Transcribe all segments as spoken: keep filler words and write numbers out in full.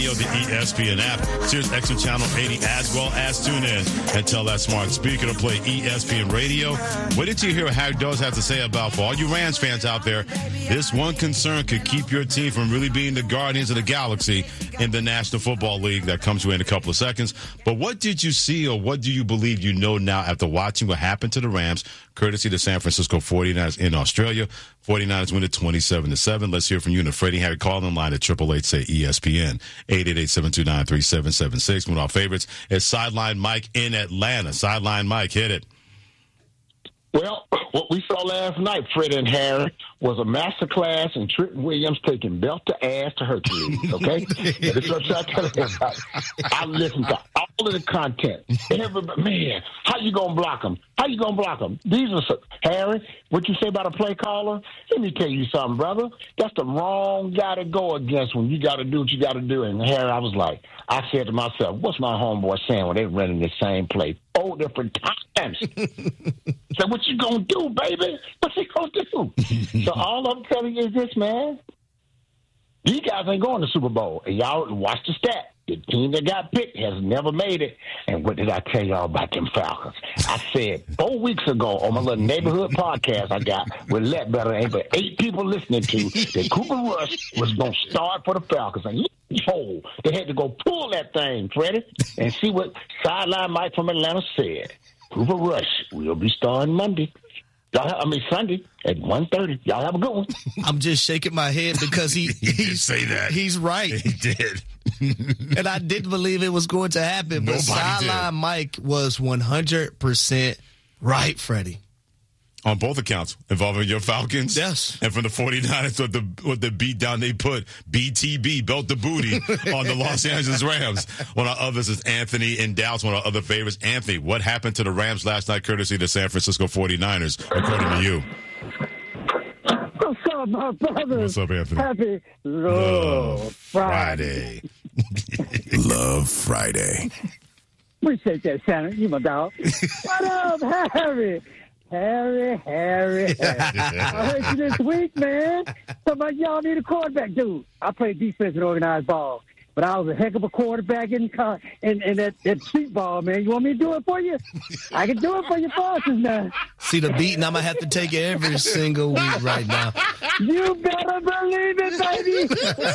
The E S P N app, Sirius X M Channel eighty, as well as tune in and tell that smart speaker to play E S P N Radio. What did you hear what Harry Does have to say about, for all you Rams fans out there, this one concern could keep your team from really being the Guardians of the Galaxy in the National Football League? That comes to you in a couple of seconds. But what did you see, or what do you believe you know now after watching what happened to the Rams, courtesy of the San Francisco forty-niners in Australia? forty-niners win it twenty-seven to seven. Let's hear from you in the Freddie Harry call-in line at triple eight say E S P N, eight eight eight, seven two nine, three seven seven six. One of our favorites is Sideline Mike in Atlanta. Sideline Mike, hit it. Well, what we saw last night, Fred and Harry, was a masterclass in Trenton Williams taking belt to ass to Hercules, okay? This is what I'm telling you about. I listened to all of the content. Everybody, man, how you going to block them? How you going to block them? These are, some, Harry, what you say about a play caller? Let me tell you something, brother. That's the wrong guy to go against when you got to do what you got to do. And, Harry, I was like, I said to myself, what's my homeboy saying when they running the same play four different times? So what you gonna do, baby? What's he gonna do? So all I'm telling you is this, man. These guys ain't going to the Super Bowl. And y'all watch the stat. The team that got picked has never made it. And what did I tell y'all about them Falcons? I said four weeks ago on my little neighborhood podcast I got with Let Better, ain't but eight people listening to, that Cooper Rush was going to start for the Falcons. And oh, they had to go pull that thing, Freddie, and see what Sideline Mike from Atlanta said. Cooper Rush will be starting Monday. Y'all have, I mean, Sunday at one thirty. Y'all have a good one. I'm just shaking my head because he, he did say that. He's right. He did. And I didn't believe it was going to happen. But Sideline Mike was one hundred percent right, Freddie. On both accounts, involving your Falcons. Yes. And from the forty-niners, with the, with the beat down they put, B T B, belt the booty, on the Los Angeles Rams. One of our others is Anthony in Dallas, one of our other favorites. Anthony, what happened to the Rams last night, courtesy of the San Francisco forty-niners, according to you? What's up, my brothers? What's up, Anthony? Happy Love, Love Friday. Friday. Love Friday. Appreciate that, Shannon. You my dog. What up, Harry? Harry, Harry, Harry. I heard you this week, man. Somebody, y'all need a quarterback. Dude, I played defense and organized ball, but I was a heck of a quarterback in in, in that, that street ball, man. You want me to do it for you? I can do it for your bosses now. See the beating I'm going to have to take every single week right now. You better believe it,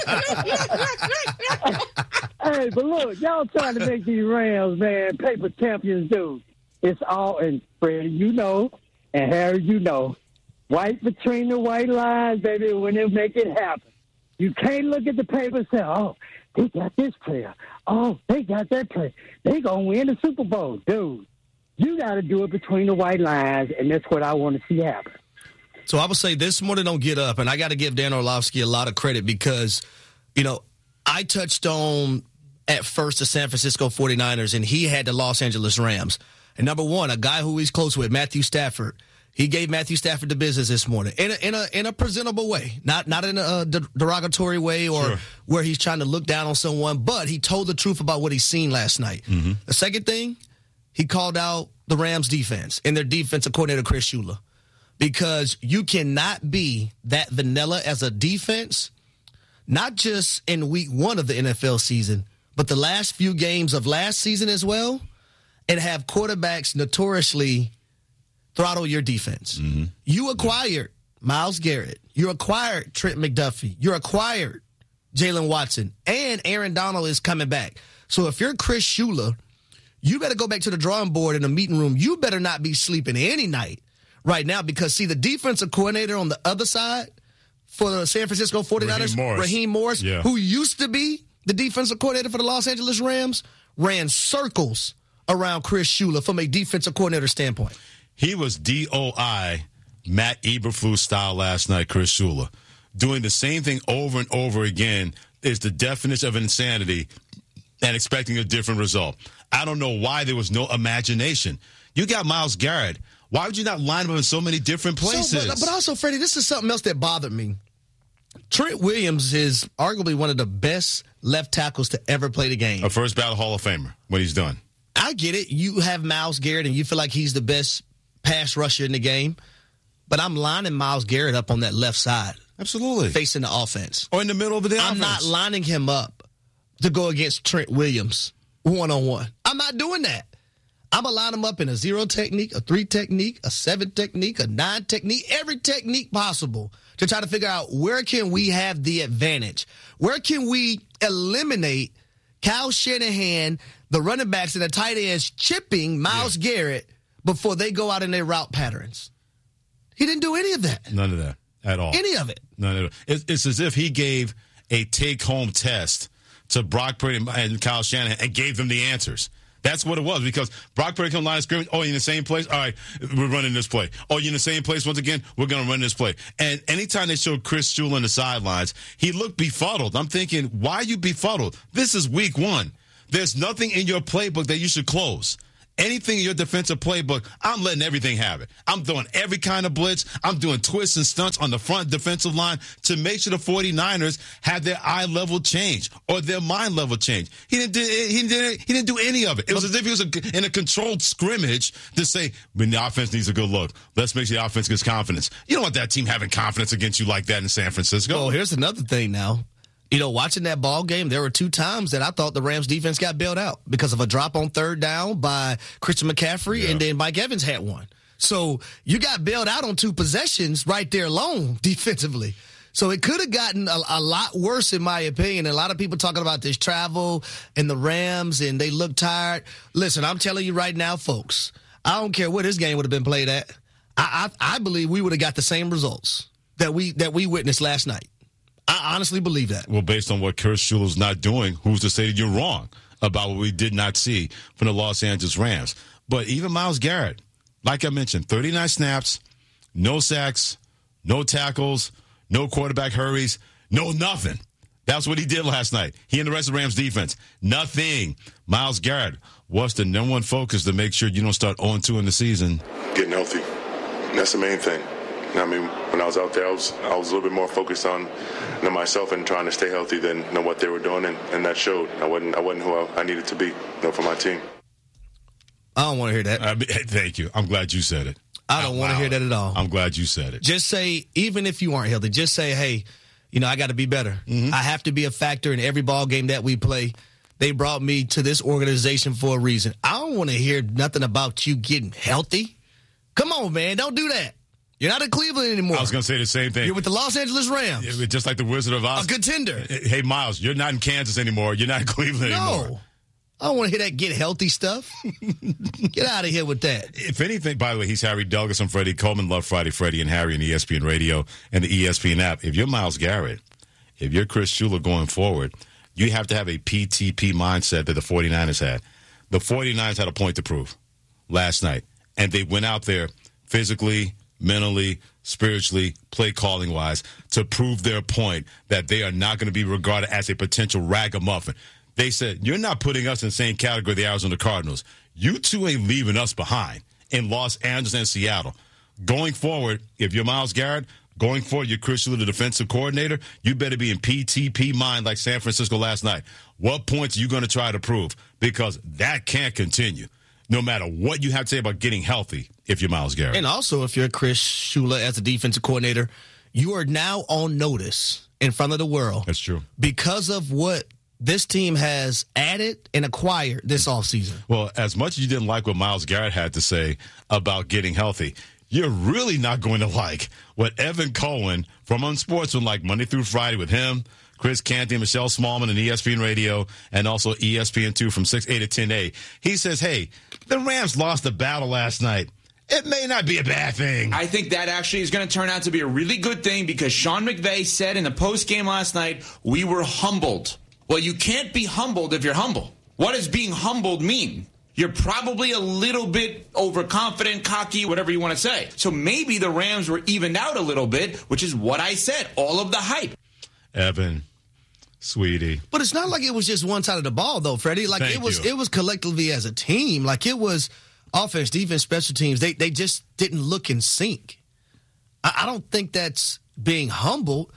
baby. Hey, but look, y'all trying to make these Rams, man, paper champions, dude. It's all, and Freddie, you know, and Harry, you know, white between the white lines, baby, when they make it happen. You can't look at the paper and say, oh, they got this player. Oh, they got that player. They going to win the Super Bowl. Dude, you got to do it between the white lines, and that's what I want to see happen. So I would say this morning don't get up, and I got to give Dan Orlovsky a lot of credit because, you know, I touched on at first the San Francisco forty-niners, and he had the Los Angeles Rams. And number one, a guy who he's close with, Matthew Stafford. He gave Matthew Stafford the business this morning in a, in a, in a presentable way, not not in a derogatory way or sure. where he's trying to look down on someone, but he told the truth about what he's seen last night. Mm-hmm. The second thing, he called out the Rams defense and their defensive coordinator, Chris Shula, because you cannot be that vanilla as a defense, not just in week one of the N F L season, but the last few games of last season as well, and have quarterbacks notoriously throttle your defense. Mm-hmm. You acquired Myles Garrett. You acquired Trent McDuffie. You acquired Jalen Watson. And Aaron Donald is coming back. So if you're Chris Shula, you better go back to the drawing board in the meeting room. You better not be sleeping any night right now because, see, the defensive coordinator on the other side for the San Francisco forty-niners, Raheem Morris, Raheem Morris yeah. who used to be the defensive coordinator for the Los Angeles Rams, ran circles around Chris Shula from a defensive coordinator standpoint. He was D O I Matt Eberflus style last night, Chris Shula. Doing the same thing over and over again is the definition of insanity and expecting a different result. I don't know why there was no imagination. You got Myles Garrett. Why would you not line him up in so many different places? So, but, but also, Freddie, this is something else that bothered me. Trent Williams is arguably one of the best left tackles to ever play the game. A first ballot Hall of Famer when he's done. I get it. You have Myles Garrett, and you feel like he's the best pass rusher in the game. But I'm lining Myles Garrett up on that left side. Absolutely. Facing the offense. Or in the middle of the offense. I'm not lining him up to go against Trent Williams one-on-one. I'm not doing that. I'm going to line them up in a zero technique, a three technique, a seven technique, a nine technique, every technique possible to try to figure out where can we have the advantage? Where can we eliminate Kyle Shanahan, the running backs and the tight ends chipping Myles yeah. Garrett before they go out in their route patterns? He didn't do any of that. None of that at all. Any of it. None of it. It's, it's as if he gave a take-home test to Brock Purdy and Kyle Shanahan and gave them the answers. That's what it was, because Brock Purdy come line of scrimmage. Oh, you're in the same place? All right, we're running this play. Oh, you're in the same place once again? We're going to run this play. And anytime they showed Chris Shula on the sidelines, he looked befuddled. I'm thinking, why are you befuddled? This is week one. There's nothing in your playbook that you should close. Anything in your defensive playbook, I'm letting everything have it. I'm doing every kind of blitz. I'm doing twists and stunts on the front defensive line to make sure the 49ers have their eye level change or their mind level change. He didn't do, he didn't, he didn't do any of it. It was as if he was a, in a controlled scrimmage to say, when the offense needs a good look, let's make sure the offense gets confidence. You don't want that team having confidence against you like that in San Francisco. Oh, here's another thing now. You know, watching that ball game, there were two times that I thought the Rams defense got bailed out because of a drop on third down by Christian McCaffrey, yeah. and then Mike Evans had one. So you got bailed out on two possessions right there alone defensively. So it could have gotten a, a lot worse, in my opinion. A lot of people talking about this travel and the Rams, and they look tired. Listen, I'm telling you right now, folks, I don't care where this game would have been played at. I, I, I believe we would have got the same results that we that we witnessed last night. I honestly believe that. Well, based on what Chris Shula's not doing, who's to say that you're wrong about what we did not see from the Los Angeles Rams? But even Myles Garrett, like I mentioned, thirty-nine snaps, no sacks, no tackles, no quarterback hurries, no nothing. That's what he did last night. He and the rest of the Rams defense, nothing. Myles Garrett, what's the number one focus to make sure you don't start oh and two in the season? Getting healthy. That's the main thing. I mean, when I was out there, I was I was a little bit more focused on you know, myself and trying to stay healthy than you know, what they were doing, and, and that showed. I wasn't I wasn't who I, I needed to be you know, for my team. I don't want to hear that. I mean, thank you. I'm glad you said it. I don't want to hear that at all. I'm glad you said it. Just say, even if you aren't healthy, just say, hey, you know, I got to be better. Mm-hmm. I have to be a factor in every ball game that we play. They brought me to this organization for a reason. I don't want to hear nothing about you getting healthy. Come on, man. Don't do that. You're not in Cleveland anymore. I was going to say the same thing. You're with the Los Angeles Rams. Yeah, just like the Wizard of Oz. A contender. Hey, Myles, you're not in Kansas anymore. You're not in Cleveland no. anymore. No. I don't want to hear that get healthy stuff. Get out of here with that. If anything, by the way, he's Harry Douglas and Freddie Coleman. Love Friday, Freddie and Harry on E S P N Radio and the E S P N app. If you're Myles Garrett, if you're Chris Shula going forward, you have to have a P T P mindset that the 49ers had. The 49ers had a point to prove last night, and they went out there physically, mentally, spiritually, play calling wise, to prove their point that they are not going to be regarded as a potential ragamuffin. They said, you're not putting us in the same category of the Arizona Cardinals. You two ain't leaving us behind in Los Angeles and Seattle. Going forward, if you're Myles Garrett, going forward, you're Chris Shula, the defensive coordinator, you better be in P T P mind like San Francisco last night. What points are you going to try to prove? Because that can't continue, no matter what you have to say about getting healthy if you're Myles Garrett. And also, if you're Chris Shula as a defensive coordinator, you are now on notice in front of the world. That's true. Because of what this team has added and acquired this offseason. Well, as much as you didn't like what Myles Garrett had to say about getting healthy, you're really not going to like what Evan Cohen from Unsportsmanlike Monday through Friday with him, Chris Canty, Michelle Smallman and E S P N Radio, and also E S P N two from six A to ten A. He says, hey, the Rams lost the battle last night. It may not be a bad thing. I think that actually is going to turn out to be a really good thing because Sean McVay said in the postgame last night, we were humbled. Well, you can't be humbled if you're humble. What does being humbled mean? You're probably a little bit overconfident, cocky, whatever you want to say. So maybe the Rams were evened out a little bit, which is what I said, all of the hype. Evan, sweetie. But it's not like it was just one side of the ball, though, Freddie. Like, Thank it was you. it was collectively as a team. Like, it was offense, defense, special teams. They, they just didn't look in sync. I, I don't think that's being humble.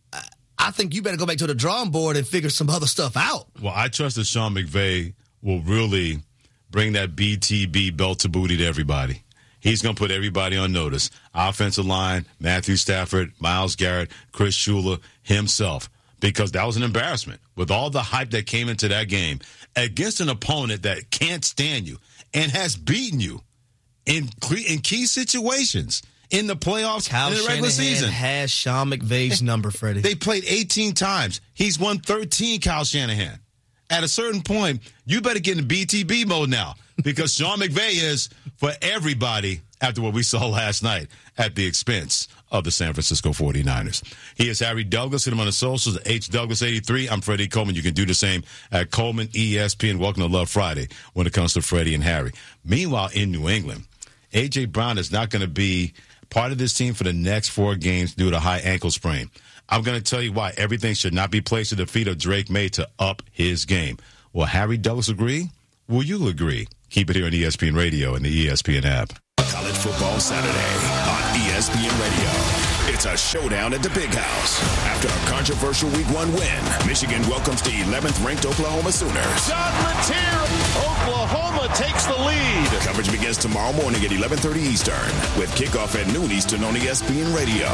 I think you better go back to the drawing board and figure some other stuff out. Well, I trust that Sean McVay will really bring that B T B belt to booty to everybody. He's going to put everybody on notice. Offensive line, Matthew Stafford, Myles Garrett, Chris Shula, himself. because that was an embarrassment with all the hype that came into that game against an opponent that can't stand you and has beaten you in in key situations in the playoffs Kyle and in the regular Shanahan season. Has Sean McVay's number, Freddie. They played eighteen times. He's won thirteen, Kyle Shanahan. At a certain point, you better get in B T B mode now because Sean McVay is for everybody after what we saw last night at the expense of the San Francisco forty-niners. He is Harry Douglas. Hit him on the socials at H Douglas eighty-three. I'm Freddie Coleman. You can do the same at Coleman E S P N. Welcome to Love Friday when it comes to Freddie and Harry. Meanwhile, in New England, A J. Brown is not going to be part of this team for the next four games due to high ankle sprain. I'm going to tell you why everything should not be placed at the feet of Drake May to up his game. Will Harry Douglas agree? Will you agree? Keep it here on E S P N Radio and the E S P N app. College Football Saturday on E S P N Radio. It's a showdown at the Big House. After a controversial Week One win, Michigan welcomes the eleventh-ranked Oklahoma Sooners. John Letier, Oklahoma takes the lead. Coverage begins tomorrow morning at eleven thirty Eastern with kickoff at noon Eastern on E S P N Radio.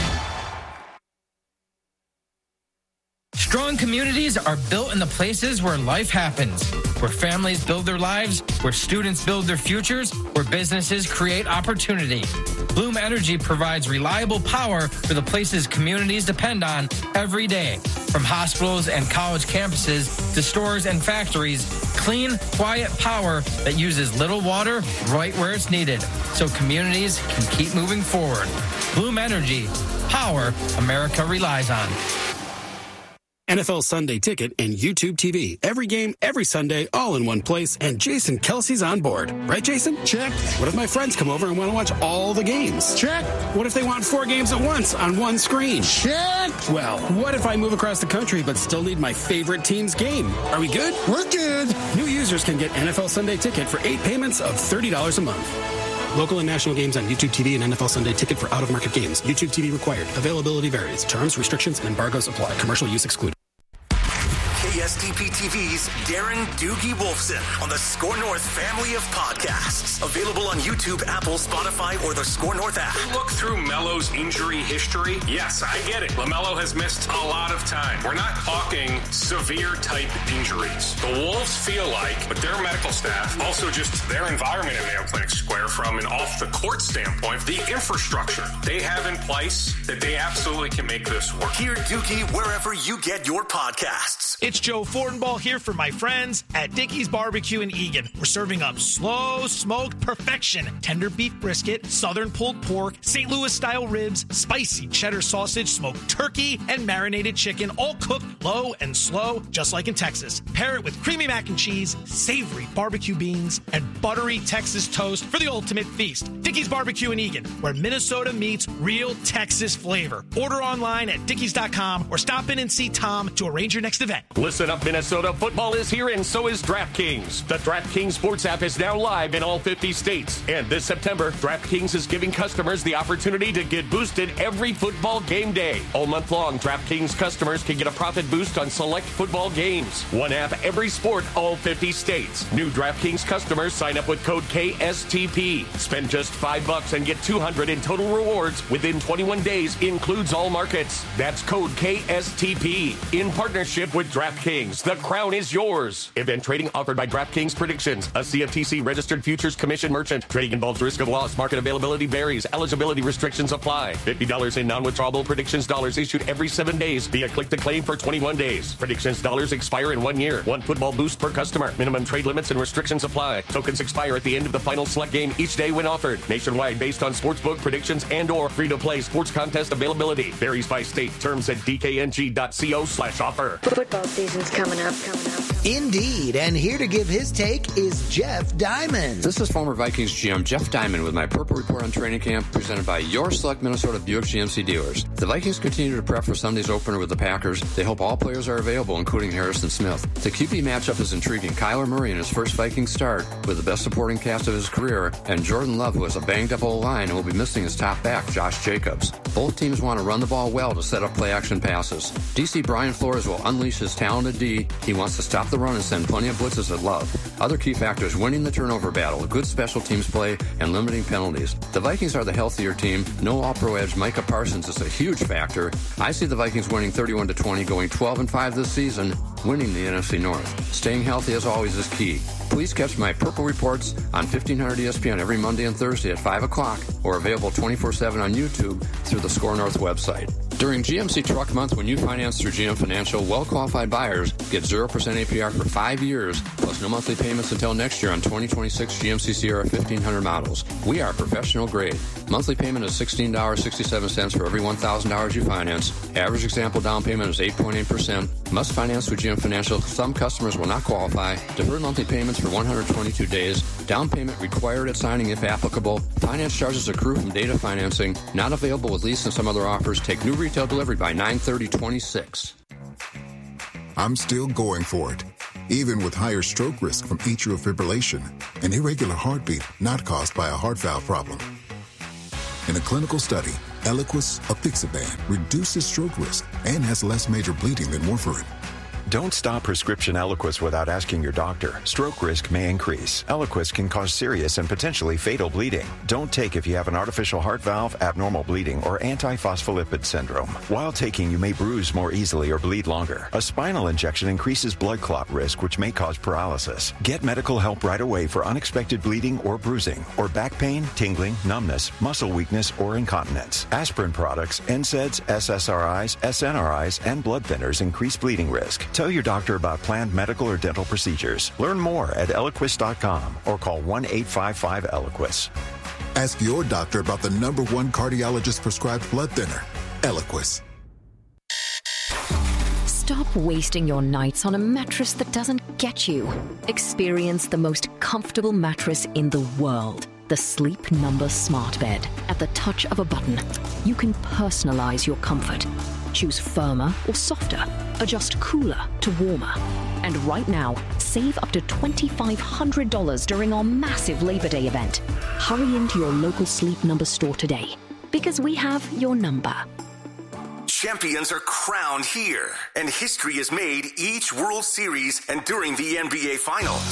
Strong communities are built in the places where life happens, where families build their lives, where students build their futures, where businesses create opportunity. Bloom Energy provides reliable power for the places communities depend on every day. From hospitals and college campuses to stores and factories, clean, quiet power that uses little water right where it's needed, so communities can keep moving forward. Bloom Energy, power America relies on. N F L Sunday Ticket and YouTube T V. Every game, every Sunday, all in one place, and Jason Kelsey's on board. Right, Jason? Check. What if my friends come over and want to watch all the games? Check. What if they want four games at once on one screen? Check. Well, what if I move across the country but still need my favorite team's game? Are we good? We're good. New users can get N F L Sunday Ticket for eight payments of thirty dollars a month. Local and national games on YouTube T V and N F L Sunday Ticket for out-of-market games. YouTube T V required. Availability varies. Terms, restrictions, and embargoes apply. Commercial use excluded. K S T P T V's Darren Doogie Wolfson on the Score North family of podcasts. Available on YouTube, Apple, Spotify, or the Score North app. Look through Melo's injury history. Yes, I get it. LaMelo has missed a lot of time. We're not talking severe type injuries. The Wolves feel like, but their medical staff, also just their environment in Mayo Clinic Square from an off the court standpoint, the infrastructure they have in place that they absolutely can make this work. Hear Doogie wherever you get your podcasts. It's Joe Fortenbaugh here for my friends at Dickey's Barbecue in Eagan. We're serving up slow smoked perfection, tender beef brisket, southern pulled pork, Saint Louis style ribs, spicy cheddar sausage, smoked turkey, and marinated chicken, all cooked low and slow, just like in Texas. Pair it with creamy mac and cheese, savory barbecue beans, and buttery Texas toast for the ultimate feast. Dickey's Barbecue in Eagan, where Minnesota meets real Texas flavor. Order online at dickeys dot com or stop in and see Tom to arrange your next event. Listen up, Minnesota. Football is here, and so is DraftKings. The DraftKings Sports app is now live in all fifty states. And this September, DraftKings is giving customers the opportunity to get boosted every football game day. All month long, DraftKings customers can get a profit boost on select football games. One app, every sport, all fifty states. New DraftKings customers sign up with code K S T P. Spend just five bucks and get two hundred in total rewards within twenty-one days. Includes all markets. That's code K S T P. In partnership with DraftKings, the crown is yours. Event trading offered by DraftKings Predictions, a C F T C registered futures commission merchant. Trading involves risk of loss. Market availability varies. Eligibility restrictions apply. fifty dollars in non-withdrawable Predictions dollars issued every seven days via click to claim for twenty-one days. Predictions dollars expire in one year. One football boost per customer. Minimum trade limits and restrictions apply. Tokens expire at the end of the final select game each day when offered. Nationwide based on sportsbook predictions and or free-to-play sports contest availability. Varies by state. Terms at d k n g dot co slash offer. Football season's coming up, coming up. Indeed, and here to give his take is Jeff Diamond. This is former Vikings G M Jeff Diamond with my Purple Report on Training Camp, presented by your select Minnesota Buick G M C dealers. The Vikings continue to prep for Sunday's opener with the Packers. They hope all players are available, including Harrison Smith. The Q B matchup is intriguing. Kyler Murray in his first Vikings start with the best supporting cast of his career, and Jordan Love, who has a banged-up O-line and will be missing his top back, Josh Jacobs. Both teams want to run the ball well to set up play-action passes. D C Brian Flores will unleash his talented D key. He wants to stop the run and send plenty of blitzes at Love. Other key factors: winning the turnover battle, good special teams play, and limiting penalties. The Vikings are the healthier team. No all-pro edge Micah Parsons is a huge factor. I see the Vikings winning thirty-one to twenty, going twelve and five this season, winning the N F C North. Staying healthy, as always, is key. Please catch my Purple Reports on fifteen hundred E S P N every Monday and Thursday at five o'clock, or available twenty-four seven on YouTube through the Score North website. During G M C Truck Month, when you finance through G M Financial, well-qualified buyers get zero percent A P R for five years, plus no monthly payments until next year on twenty twenty-six G M C Sierra fifteen hundred models. We are professional grade. Monthly payment is sixteen dollars and sixty-seven cents for every one thousand dollars you finance. Average example down payment is eight point eight percent. Must finance through G M Financial. Some customers will not qualify. Deferred monthly payments for one hundred twenty-two days. Down payment required at signing if applicable. Finance charges accrue from data financing. Not available with lease and some other offers. Take new retail delivery by nine thirty twenty-six. I'm still going for it, even with higher stroke risk from atrial fibrillation, an irregular heartbeat not caused by a heart valve problem. In a clinical study, Eliquis apixaban reduces stroke risk and has less major bleeding than warfarin. Don't stop prescription Eliquis without asking your doctor. Stroke risk may increase. Eliquis can cause serious and potentially fatal bleeding. Don't take if you have an artificial heart valve, abnormal bleeding, or antiphospholipid syndrome. While taking, you may bruise more easily or bleed longer. A spinal injection increases blood clot risk, which may cause paralysis. Get medical help right away for unexpected bleeding or bruising, or back pain, tingling, numbness, muscle weakness, or incontinence. Aspirin products, N SAIDs, S S R Is, S N R Is, and blood thinners increase bleeding risk. Tell your doctor about planned medical or dental procedures. Learn more at Eliquis dot com or call one eight five five Eliquis. Ask your doctor about the number one cardiologist prescribed blood thinner, Eliquis. Stop wasting your nights on a mattress that doesn't get you. Experience the most comfortable mattress in the world. The Sleep Number Smart Bed. At the touch of a button, you can personalize your comfort. Choose firmer or softer. Adjust cooler to warmer. And right now, save up to twenty-five hundred dollars during our massive Labor Day event. Hurry into your local Sleep Number store today, because we have your number. Champions are crowned here, and history is made each World Series and during the N B A Finals.